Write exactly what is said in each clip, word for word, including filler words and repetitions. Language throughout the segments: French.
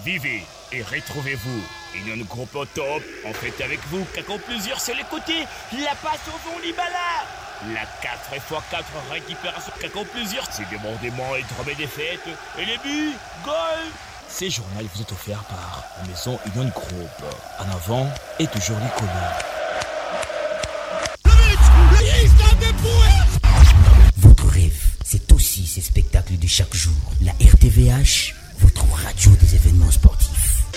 Vivez et retrouvez-vous. Union Groupe au top, en fait avec vous, Kako plusieurs c'est les côtés, la passe au fond Libala. La quatre fois quatre récupération, Kako plusieurs, c'est débordement et drame des fêtes, et les buts, goal. Ces journaux vous est offert par la maison Union Groupe. En avant et toujours l'icône. Votre rêve, c'est aussi ces spectacles de chaque jour. La R T V H, votre radio des événements sportifs.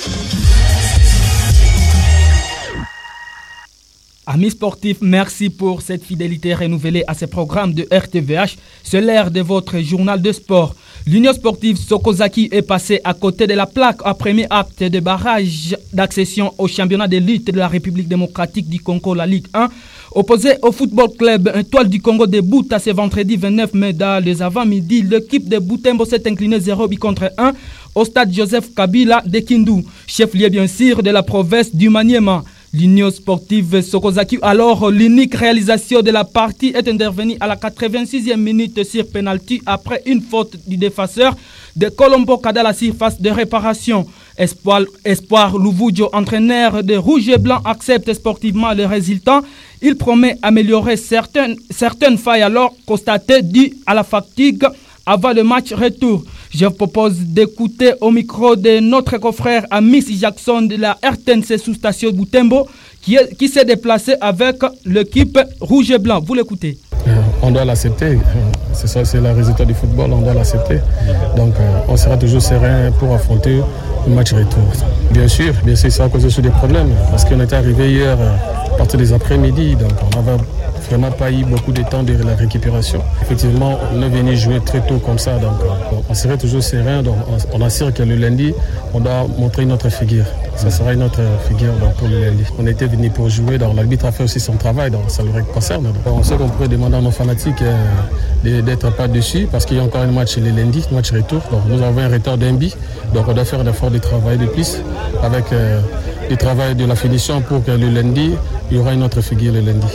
Amis sportifs, merci pour cette fidélité renouvelée à ces programmes de R T V H. C'est l'heure de votre journal de sport. L'Union sportive Sokozaki est passée à côté de la plaque au premier acte de barrage d'accession au championnat de lutte de la République démocratique du Congo, la Ligue un. Opposé au football club Étoile du Congo de Bouta ce vendredi vingt-neuf mai dans les avant-midi, l'équipe de Butembo s'est inclinée zéro but contre un au stade Joseph Kabila de Kindu, chef-lieu bien sûr de la province du Maniema. L'Union sportive Sokozaki, alors l'unique réalisation de la partie, est intervenue à la quatre-vingt-sixième minute sur penalty après une faute du défenseur de Colombo Kada à la surface de réparation. Espoir, Espoir Louvoudjo, entraîneur de Rouge et Blanc, accepte sportivement le résultat. Il promet améliorer certaines, certaines failles alors constatées dues à la fatigue avant le match retour. Je vous propose d'écouter au micro de notre confrère Amis Jackson de la R T N C sous-station Butembo qui, est, qui s'est déplacé avec l'équipe Rouge et Blanc. Vous l'écoutez. Euh, on doit l'accepter. C'est ça, c'est le résultat du football, on doit l'accepter. Donc euh, on sera toujours serein pour affronter le match retour. Bien sûr, bien sûr, ça a causé sur des problèmes parce qu'on était arrivé hier euh, à partir des après-midi, donc on n'avait vraiment pas eu beaucoup de temps de la récupération. Effectivement, on est venu jouer très tôt comme ça, donc euh, on serait toujours serein. Donc on, on assure que le lundi, on doit montrer notre figure. Ça sera une autre figure donc, pour le lundi. On était venu pour jouer, donc l'arbitre a fait aussi son travail, donc ça le concerne. Donc, on sait qu'on pourrait demander à nos fanatiques euh, d'être pas dessus parce qu'il y a encore un match le lundi, un match retour. Donc nous avons un retard d'un but, donc on doit faire l'effort de travailler de plus avec euh, le travail de la finition pour que le lundi, il y aura une autre figure le lundi.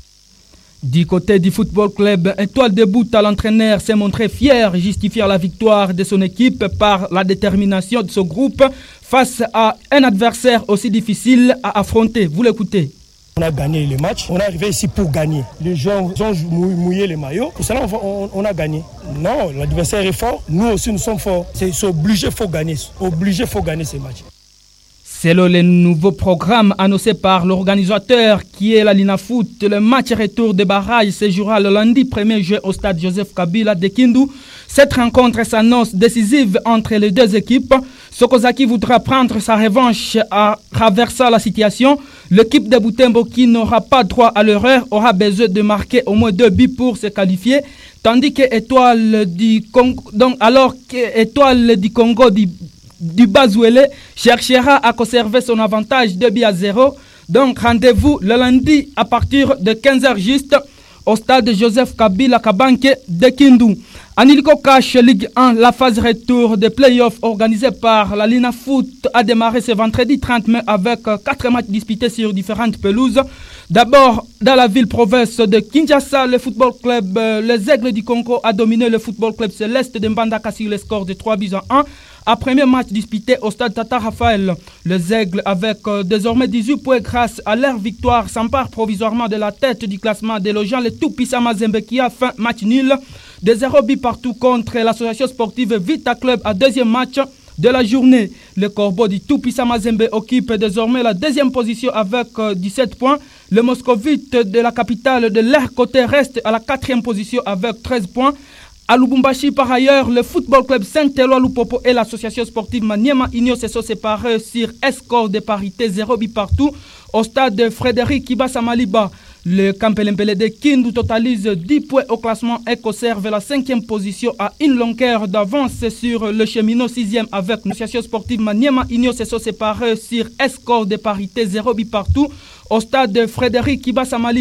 Du côté du football club Étoile de Bouta, l'entraîneur s'est montré fier, justifiant la victoire de son équipe par la détermination de ce groupe face à un adversaire aussi difficile à affronter. Vous l'écoutez. On a gagné le match, on est arrivé ici pour gagner. Les gens ont mouillé les maillots, pour cela on, on a gagné. Non, l'adversaire est fort, nous aussi nous sommes forts. C'est, c'est obligé, il faut gagner, obligé, il faut gagner ce match. Selon le nouveau programme annoncé par l'organisateur qui est la Linafoot, le match retour de barrage se jouera le lundi premier juillet au stade Joseph Kabila de Kindu. Cette rencontre s'annonce décisive entre les deux équipes. Sokozaki voudra prendre sa revanche à traversant la situation. L'équipe de Butembo qui n'aura pas droit à l'erreur aura besoin de marquer au moins deux buts pour se qualifier. Tandis que Étoile du Congo, donc alors que Étoile du Congo du du Bazouélé cherchera à conserver son avantage de buts à zéro. Donc rendez-vous le lundi à partir de quinze heures juste au stade Joseph Kabila Kabanke de Kindu. En Illico Cash Ligue un, la phase retour des playoffs organisée par la Linafoot a démarré ce vendredi trente mai avec quatre matchs disputés sur différentes pelouses. D'abord, dans la ville-province de Kinshasa, le football club euh, Les Aigles du Congo a dominé le football club céleste de Mbandaka sur le score de trois buts à un. À premier match disputé au stade Tata Raphaël, les Aigles, avec euh, désormais dix-huit points grâce à leur victoire, s'emparent provisoirement de la tête du classement, délogeant le Tout-Puissant Mazembe qui a fait match nul de zéro but partout contre l'association sportive Vita Club à deuxième match de la journée. Le Corbeau du Tout-Puissant Mazembe occupe désormais la deuxième position avec euh, dix-sept points. Le Moscovite de la capitale de leur côté reste à la quatrième position avec treize points. À Lubumbashi, par ailleurs, le football club Saint-Éloi Lupopo et l'association sportive Maniema Union se sont séparés sur un score de parité zéro but partout au stade de Frédéric Kibasa Maliba. Le Kampelempele de Kindu totalise dix points au classement et conserve la cinquième position à une longueur d'avance sur le cheminot sixième avec l'association sportive Maniema Union se sont séparés sur un score de parité zéro but partout au stade de Frédéric Kibasa Maliba.